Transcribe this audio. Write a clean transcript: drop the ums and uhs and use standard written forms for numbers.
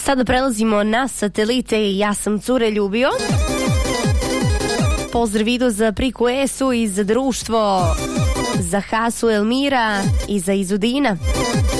Sada prelazimo na satelite i ja sam cure ljubio. Pozdrav idu za Priku Esu i za društvo, za Hasu Elmira i za Izudina.